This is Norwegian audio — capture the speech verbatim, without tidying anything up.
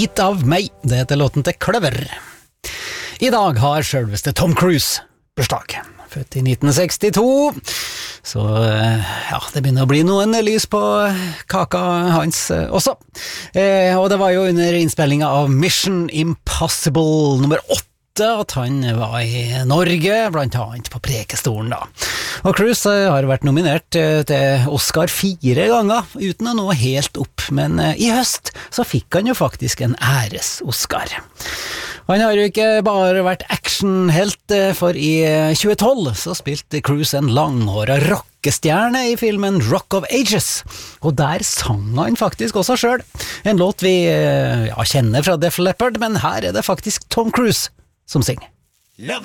Bit av meg, det heter låten til Kløver. I dag har selveste Tom Cruise bursdag, født i nitten sekstito, så ja, det begynner å bli noen lys på kaka hans også. Eh, og det var jo under innspillingen av Mission Impossible nummer åtte at han var i Norge, blant annet på Prekestolen da. Og Cruise har vært nominert til Oscar fire ganger, uten å nå helt opp, men i høst så fikk han jo faktisk en æres-Oscar. Han har jo ikke bare vært actionhelt, for i tjue tolv så spilte Cruise en langhåret rockestjerne i filmen Rock of Ages, og der sang han faktisk også selv. En låt vi ja, kjenner fra Def Leppard, men her er det faktisk Tom Cruise som synger.